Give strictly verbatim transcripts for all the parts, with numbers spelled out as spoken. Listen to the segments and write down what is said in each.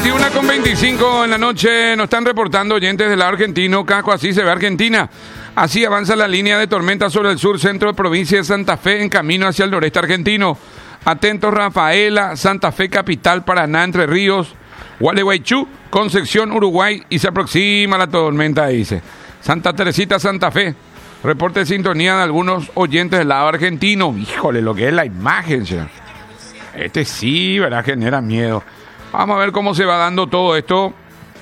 veintiuna con veinticinco en la noche nos están reportando oyentes del lado argentino. Casco, así se ve Argentina. Así avanza la línea de tormenta sobre el sur centro de provincia de Santa Fe en camino hacia el noreste argentino. Atentos Rafaela, Santa Fe capital, Paraná, Entre Ríos, Gualeguaychú, Concepción, Uruguay y se aproxima la tormenta, dice. Santa Teresita, Santa Fe. Reporte de sintonía de algunos oyentes del lado argentino. Híjole, lo que es la imagen, señor. Este sí, ¿verdad? Genera miedo. Vamos a ver cómo se va dando todo esto.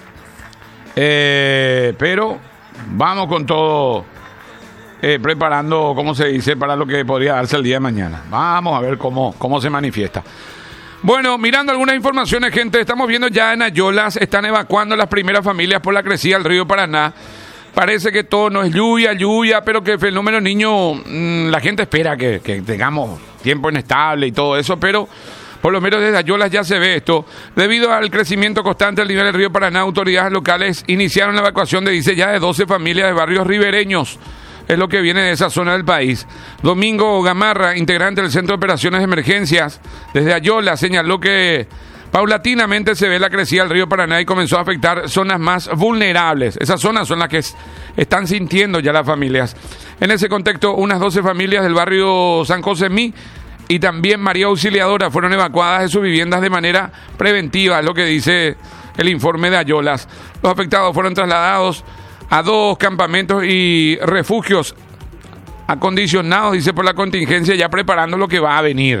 Eh, pero vamos con todo eh, preparando, ¿cómo se dice? Para lo que podría darse el día de mañana. Vamos a ver cómo, cómo se manifiesta. Bueno, mirando algunas informaciones, gente, estamos viendo ya en Ayolas, están evacuando las primeras familias por la crecida del río Paraná. Parece que todo no es lluvia, lluvia, pero que el fenómeno niño, mmm, la gente espera que, que tengamos tiempo inestable y todo eso, pero por lo menos desde Ayolas ya se ve esto. Debido al crecimiento constante del nivel del río Paraná, autoridades locales iniciaron la evacuación de, dice ya, de doce familias de barrios ribereños. Es lo que viene de esa zona del país. Domingo Gamarra, integrante del Centro de Operaciones de Emergencias, desde Ayolas, señaló que paulatinamente se ve la crecida del río Paraná y comenzó a afectar zonas más vulnerables. Esas zonas son las que están sintiendo ya las familias. En ese contexto, unas doce familias del barrio San Josemí y también María Auxiliadora fueron evacuadas de sus viviendas de manera preventiva, es lo que dice el informe de Ayolas. Los afectados fueron trasladados a dos campamentos y refugios acondicionados, dice, por la contingencia, ya preparando lo que va a venir.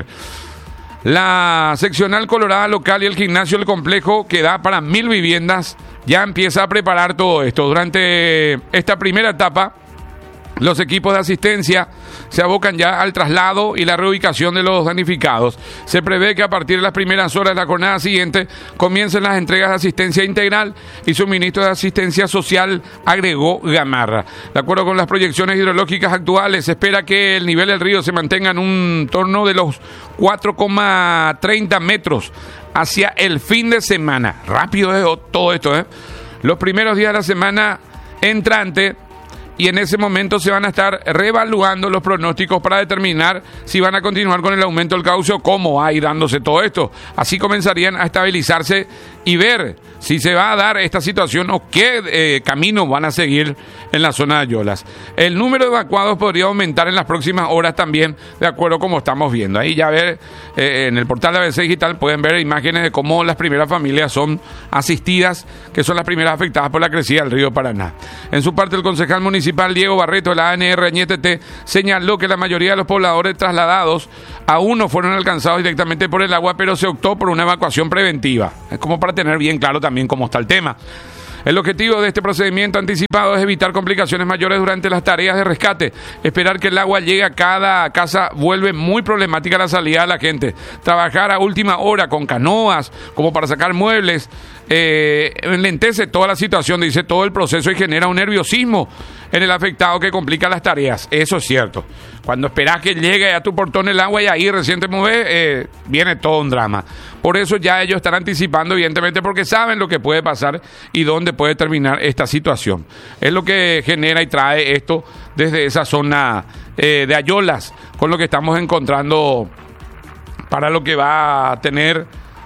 La seccional colorada local y el gimnasio del complejo, que da para mil viviendas, ya empieza a preparar todo esto. Durante esta primera etapa, los equipos de asistencia se abocan ya al traslado y la reubicación de los damnificados. Se prevé que a partir de las primeras horas de la jornada siguiente comiencen las entregas de asistencia integral y suministro de asistencia social, agregó Gamarra. De acuerdo con las proyecciones hidrológicas actuales, se espera que el nivel del río se mantenga en un torno de los cuatro coma treinta metros hacia el fin de semana. Rápido es todo esto, ¿eh? Los primeros días de la semana entrante. Y en ese momento se van a estar reevaluando los pronósticos para determinar si van a continuar con el aumento del cauce o cómo va a ir dándose todo esto. Así comenzarían a estabilizarse y ver si se va a dar esta situación o qué eh, camino van a seguir en la zona de Ayolas. El número de evacuados podría aumentar en las próximas horas también, de acuerdo a como estamos viendo. Ahí ya ver, eh, en el portal de A B C Digital pueden ver imágenes de cómo las primeras familias son asistidas, que son las primeras afectadas por la crecida del río Paraná. En su parte, el concejal municipal Diego Barreto de la A N R Ñetete señaló que la mayoría de los pobladores trasladados aún no fueron alcanzados directamente por el agua, pero se optó por una evacuación preventiva. Es como para tener bien claro también cómo está el tema. El objetivo de este procedimiento anticipado es evitar complicaciones mayores durante las tareas de rescate. Esperar que el agua llegue a cada casa vuelve muy problemática la salida de la gente. Trabajar a última hora con canoas, como para sacar muebles, eh, enlentece toda la situación, dice, todo el proceso y genera un nerviosismo en el afectado que complica las tareas. Eso es cierto. Cuando esperás que llegue a tu portón el agua y ahí recién te mueves, eh, viene todo un drama. Por eso ya ellos están anticipando, evidentemente, porque saben lo que puede pasar y dónde puede terminar esta situación. Es lo que genera y trae esto desde esa zona eh, de Ayolas, con lo que estamos encontrando para lo que va a tener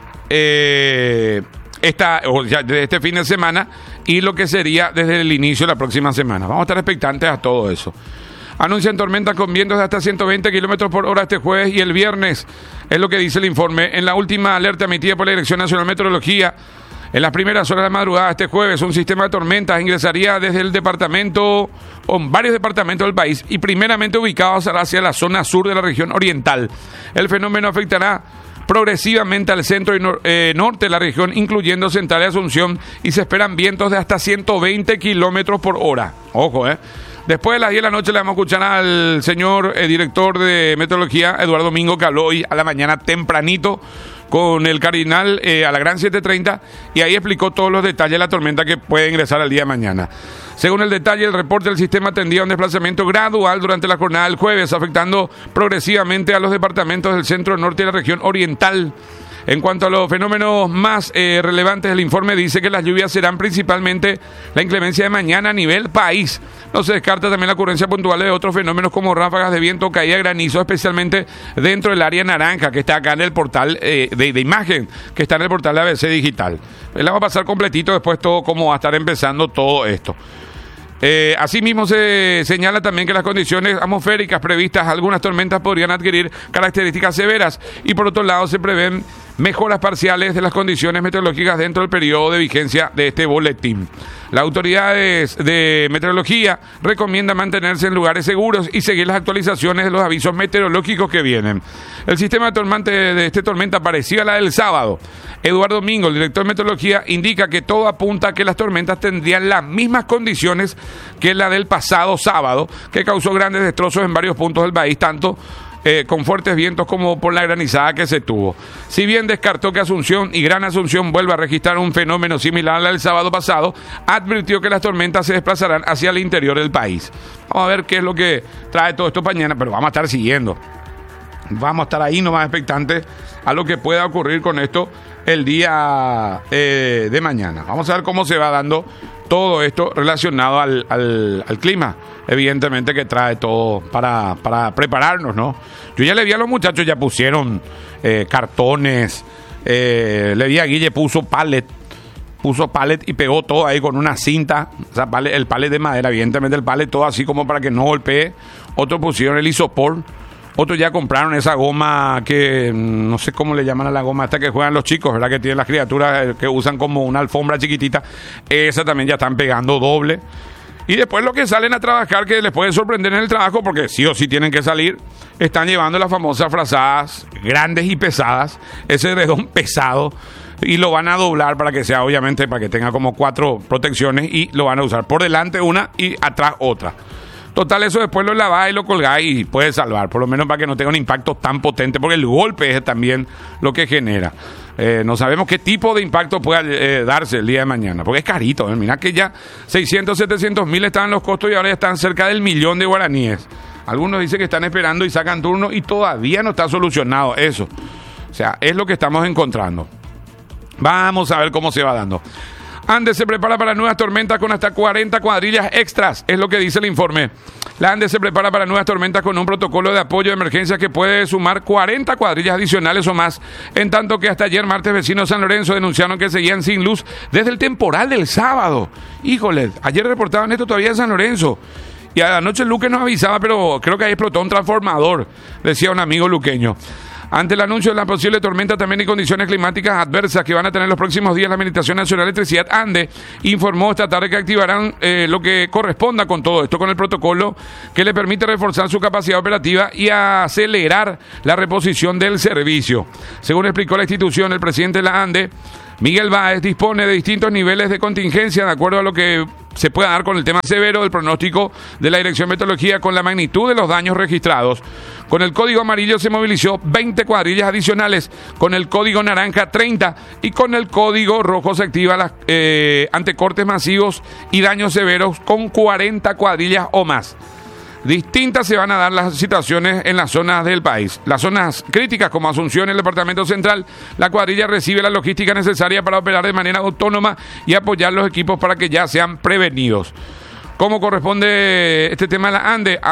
eh, esta, o ya, desde este fin de semana y lo que sería desde el inicio de la próxima semana. Vamos a estar expectantes a todo eso. Anuncian tormentas con vientos de hasta ciento veinte kilómetros por hora este jueves y el viernes. Es lo que dice el informe. En la última alerta emitida por la Dirección Nacional de Meteorología, en las primeras horas de la madrugada este jueves, un sistema de tormentas ingresaría desde el departamento, o varios departamentos del país, y primeramente ubicados hacia la zona sur de la región oriental. El fenómeno afectará progresivamente al centro y nor- eh, norte de la región, incluyendo Central y Asunción, y se esperan vientos de hasta ciento veinte kilómetros por hora. Ojo, eh. Después de las diez de la noche le vamos a escuchar al señor eh, director de meteorología, Eduardo Domingo, que habló hoy a la mañana tempranito con el Cardinal eh, a la gran siete treinta, y ahí explicó todos los detalles de la tormenta que puede ingresar al día de mañana. Según el detalle, el reporte del sistema tendría un desplazamiento gradual durante la jornada del jueves, afectando progresivamente a los departamentos del centro norte y la región oriental. En cuanto a los fenómenos más eh, relevantes del informe, dice que las lluvias serán principalmente la inclemencia de mañana a nivel país. No se descarta también la ocurrencia puntual de otros fenómenos como ráfagas de viento, caída de granizo, especialmente dentro del área naranja que está acá en el portal eh, de, de imagen, que está en el portal de A B C Digital. La vamos a pasar completito después todo cómo va a estar empezando todo esto. Eh, asimismo se señala también que las condiciones atmosféricas previstas, algunas tormentas podrían adquirir características severas y por otro lado se prevén mejoras parciales de las condiciones meteorológicas dentro del periodo de vigencia de este boletín. Las autoridades de meteorología recomiendan mantenerse en lugares seguros y seguir las actualizaciones de los avisos meteorológicos que vienen. El sistema de tormenta de este tormenta parecida a la del sábado. Eduardo Mingo, el director de meteorología, indica que todo apunta a que las tormentas tendrían las mismas condiciones que la del pasado sábado, que causó grandes destrozos en varios puntos del país, tanto Eh, con fuertes vientos como por la granizada que se tuvo. Si bien descartó que Asunción y Gran Asunción vuelva a registrar un fenómeno similar al del sábado pasado, advirtió que las tormentas se desplazarán hacia el interior del país. Vamos a ver qué es lo que trae todo esto mañana, pero vamos a estar siguiendo. Vamos a estar ahí nomás expectantes a lo que pueda ocurrir con esto el día eh, de mañana. Vamos a ver cómo se va dando todo esto relacionado al, al, al clima, evidentemente que trae todo para, para prepararnos, ¿no? Yo ya le vi a los muchachos, ya pusieron eh, cartones, eh, le vi a Guille, puso pallet, puso pallet y pegó todo ahí con una cinta, o sea, pallet, el pallet de madera, evidentemente el pallet todo así como para que no golpee. Otros pusieron el isopor. Otros ya compraron esa goma que no sé cómo le llaman a la goma esta que juegan los chicos, ¿verdad? Que tienen las criaturas que usan como una alfombra chiquitita. Esa también ya están pegando doble. Y después los que salen a trabajar, que les puede sorprender en el trabajo, porque sí o sí tienen que salir, están llevando las famosas frazadas grandes y pesadas, ese redón pesado, y lo van a doblar para que sea, obviamente, para que tenga como cuatro protecciones, y lo van a usar por delante una y atrás otra. Total, eso después lo laváis y lo colgáis y puede salvar, por lo menos para que no tenga un impacto tan potente, porque el golpe es también lo que genera. Eh, no sabemos qué tipo de impacto pueda eh, darse el día de mañana, porque es carito. ¿eh? Mirá que ya seiscientos, setecientos mil estaban los costos y ahora ya están cerca del millón de guaraníes. Algunos dicen que están esperando y sacan turno y todavía no está solucionado eso. O sea, es lo que estamos encontrando. Vamos a ver cómo se va dando. Andes se prepara para nuevas tormentas con hasta cuarenta cuadrillas extras, es lo que dice el informe. La Andes se prepara para nuevas tormentas con un protocolo de apoyo de emergencia que puede sumar cuarenta cuadrillas adicionales o más, en tanto que hasta ayer martes vecinos de San Lorenzo denunciaron que seguían sin luz desde el temporal del sábado. Híjole, ayer reportaban esto todavía en San Lorenzo. Y anoche Luque nos avisaba, pero creo que ahí explotó un transformador, decía un amigo luqueño. Ante el anuncio de la posible tormenta también y condiciones climáticas adversas que van a tener los próximos días, la Administración Nacional de Electricidad ANDE informó esta tarde que activarán eh, lo que corresponda con todo esto, con el protocolo que le permite reforzar su capacidad operativa y acelerar la reposición del servicio. Según explicó la institución, el presidente de la ANDE, Miguel Báez, dispone de distintos niveles de contingencia de acuerdo a lo que se pueda dar con el tema severo del pronóstico de la Dirección de Meteorología con la magnitud de los daños registrados. Con el código amarillo se movilizó veinte cuadrillas adicionales, con el código naranja treinta y con el código rojo se activa las, eh, ante cortes masivos y daños severos con cuarenta cuadrillas o más. Distintas se van a dar las situaciones en las zonas del país. Las zonas críticas como Asunción, el departamento central, la cuadrilla recibe la logística necesaria para operar de manera autónoma y apoyar los equipos para que ya sean prevenidos. ¿Cómo corresponde este tema a la ANDE?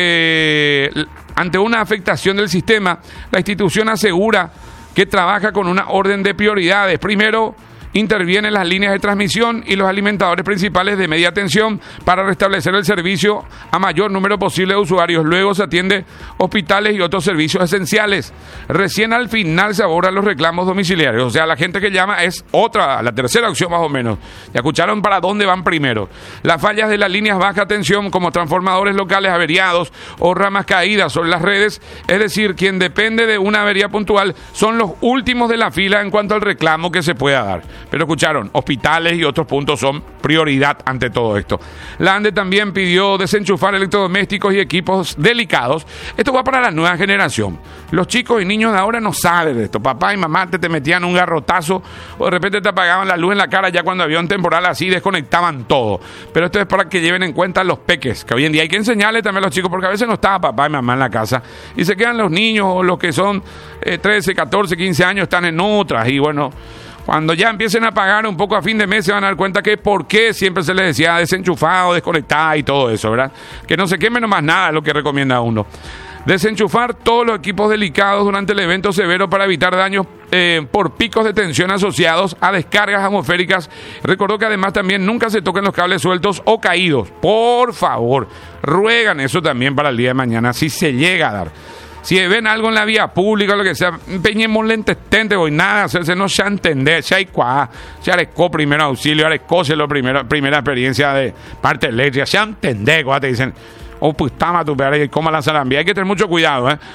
Ante, ante una afectación del sistema, la institución asegura que trabaja con una orden de prioridades. Primero, intervienen las líneas de transmisión y los alimentadores principales de media tensión para restablecer el servicio a mayor número posible de usuarios. Luego se atiende hospitales y otros servicios esenciales. Recién al final se abordan los reclamos domiciliarios. O sea, la gente que llama es otra, la tercera opción más o menos. Ya escucharon para dónde van primero. Las fallas de las líneas baja tensión como transformadores locales averiados o ramas caídas sobre las redes, es decir, quien depende de una avería puntual, son los últimos de la fila en cuanto al reclamo que se pueda dar. Pero escucharon, hospitales y otros puntos son prioridad ante todo esto. La ANDE también pidió desenchufar electrodomésticos y equipos delicados. Esto va para la nueva generación. Los chicos y niños de ahora no saben de esto. Papá y mamá te, te metían un garrotazo o de repente te apagaban la luz en la cara ya cuando había un temporal así, desconectaban todo. Pero esto es para que lleven en cuenta los peques, que hoy en día hay que enseñarles también a los chicos, porque a veces no estaba papá y mamá en la casa y se quedan los niños o los que son eh, trece, catorce, quince años están en otras y bueno, cuando ya empiecen a pagar un poco a fin de mes se van a dar cuenta que por qué siempre se les decía desenchufado, desconectado y todo eso, ¿verdad? Que no se queme nomás nada, lo que recomienda uno. Desenchufar todos los equipos delicados durante el evento severo para evitar daños eh, por picos de tensión asociados a descargas atmosféricas. Recordó que además también nunca se toquen los cables sueltos o caídos. Por favor, ruegan eso también para el día de mañana, si se llega a dar. Si ven algo en la vía pública, lo que sea, empeñemos lentestente, hoy nada, hacerse no se entender, si hay cuá, si arescó primero auxilio, arescó se lo primero, primera experiencia de parte eléctrica, se entender, cuá te dicen, oh, pues tama tu perra y coma la salambia. Hay que tener mucho cuidado, ¿eh?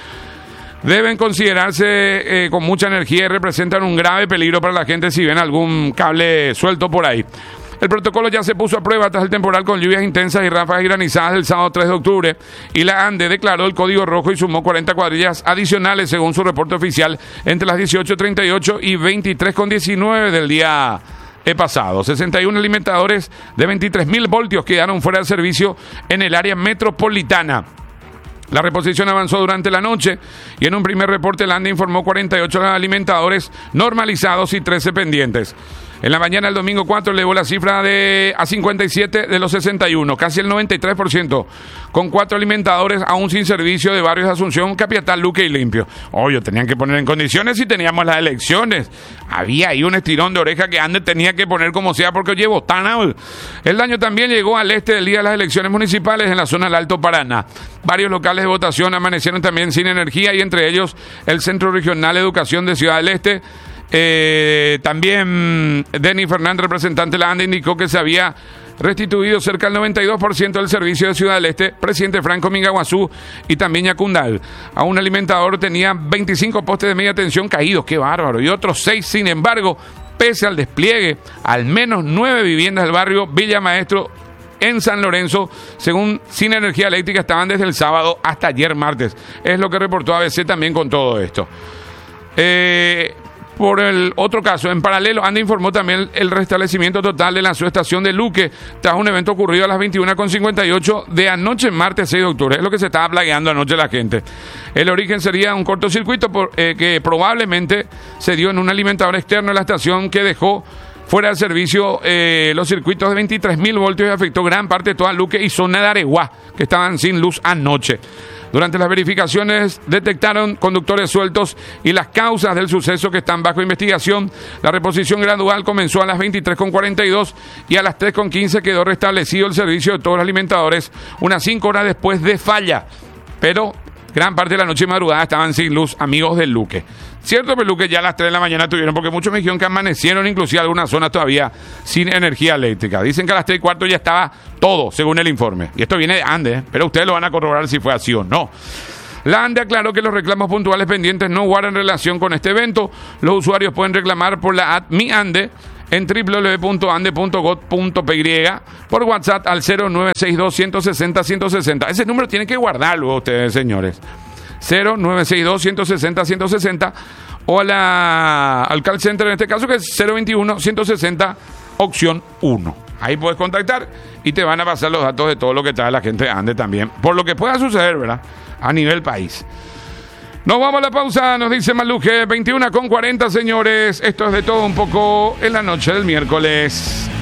Deben considerarse eh, con mucha energía y representan un grave peligro para la gente si ven algún cable suelto por ahí. El protocolo ya se puso a prueba tras el temporal con lluvias intensas y ráfagas granizadas el sábado tres de octubre y la ANDE declaró el código rojo y sumó cuarenta cuadrillas adicionales según su reporte oficial entre las dieciocho treinta y ocho y veintitrés con diecinueve del día he pasado. sesenta y uno alimentadores de veintitrés mil voltios quedaron fuera de servicio en el área metropolitana. La reposición avanzó durante la noche y en un primer reporte la ANDE informó cuarenta y ocho alimentadores normalizados y trece pendientes. En la mañana del domingo cuatro elevó la cifra de a cincuenta y siete de los sesenta y uno, casi el noventa y tres por ciento, con cuatro alimentadores aún sin servicio de Barrios de Asunción, Capiatá, Luque y Limpio. Oye, tenían que poner en condiciones si teníamos las elecciones. Había ahí un estirón de oreja que Andes tenía que poner como sea porque oye, botana. El daño también llegó al este del día de las elecciones municipales en la zona del Alto Paraná. Varios locales de votación amanecieron también sin energía y entre ellos el Centro Regional de Educación de Ciudad del Este. Eh, también Denny Fernández, representante de la ANDE, indicó que se había restituido cerca del noventa y dos por ciento del servicio de Ciudad del Este, presidente Franco Mingaguazú y también Yacundal. A un alimentador tenía veinticinco postes de media tensión caídos, qué bárbaro, y otros seis, sin embargo, pese al despliegue, al menos nueve viviendas del barrio Villa Maestro en San Lorenzo, según Sin Energía Eléctrica, estaban desde el sábado hasta ayer martes. Es lo que reportó A B C también con todo esto. Eh... Por el otro caso, en paralelo, ANDE informó también el restablecimiento total de la subestación de Luque tras un evento ocurrido a las veintiuna con cincuenta y ocho de anoche, martes seis de octubre. Es lo que se estaba plagueando anoche la gente. El origen sería un cortocircuito por, eh, que probablemente se dio en un alimentador externo de la estación que dejó fuera del servicio eh, los circuitos de veintitrés mil voltios y afectó gran parte de toda Luque y zona de Areguá, que estaban sin luz anoche. Durante las verificaciones detectaron conductores sueltos y las causas del suceso que están bajo investigación. La reposición gradual comenzó a las veintitrés con cuarenta y dos y a las tres con quince quedó restablecido el servicio de todos los alimentadores unas cinco horas después de falla. Pero gran parte de la noche y madrugada estaban sin luz, amigos del Luque. Cierto, pero Luque ya a las tres de la mañana tuvieron, porque muchos me dijeron que amanecieron, inclusive algunas zonas todavía sin energía eléctrica. Dicen que a las tres y cuarto ya estaba todo, según el informe. Y esto viene de ANDE, ¿eh? Pero ustedes lo van a corroborar si fue así o no. La ANDE aclaró que los reclamos puntuales pendientes no guardan relación con este evento. Los usuarios pueden reclamar por la app Mi Ande en doble u doble u doble u punto ande punto gov punto pe y por WhatsApp al cero nueve seis dos, uno seis cero, uno seis cero. Ese número tienen que guardarlo ustedes, señores. cero nueve seis dos, uno seis cero, uno seis cero o a la, al call center en este caso que es cero veintiuno, ciento sesenta, opción uno. Ahí puedes contactar y te van a pasar los datos de todo lo que trae la gente de ANDE también, por lo que pueda suceder, ¿verdad? A nivel país. Nos vamos a la pausa, nos dice Maluje, veintiuna con cuarenta, señores. Esto es de todo un poco en la noche del miércoles.